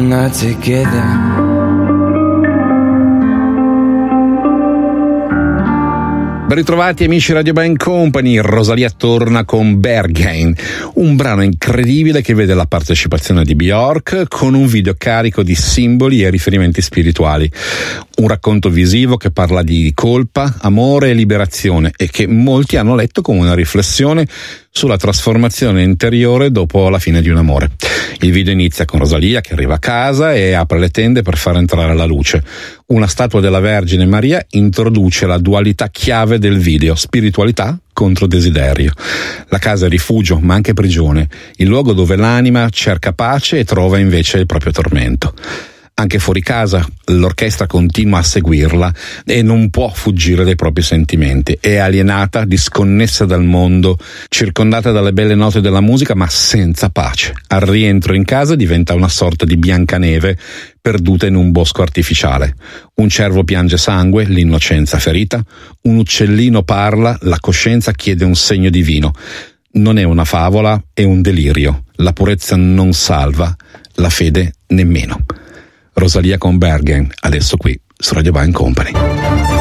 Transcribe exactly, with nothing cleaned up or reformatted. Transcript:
not together. Ben ritrovati amici Radio Band Company, Rosalia torna con Berghain, un brano incredibile che vede la partecipazione di Björk con un video carico di simboli e riferimenti spirituali. Un racconto visivo che parla di colpa, amore e liberazione e che molti hanno letto come una riflessione sulla trasformazione interiore dopo la fine di un amore. Il video inizia con Rosalia che arriva a casa e apre le tende per far entrare la luce. Una statua della Vergine Maria introduce la dualità chiave del video, spiritualità contro desiderio. La casa è rifugio, ma anche prigione, il luogo dove l'anima cerca pace e trova invece il proprio tormento. Anche fuori casa l'orchestra continua a seguirla e non può fuggire dai propri sentimenti. È alienata, disconnessa dal mondo, circondata dalle belle note della musica, ma senza pace. Al rientro in casa diventa una sorta di Biancaneve perduta in un bosco artificiale. Un cervo piange sangue, l'innocenza ferita. Un uccellino parla, la coscienza chiede un segno divino. Non è una favola, è un delirio. La purezza non salva, la fede nemmeno. Rosalia con Berghain, adesso qui su Radio Band Company.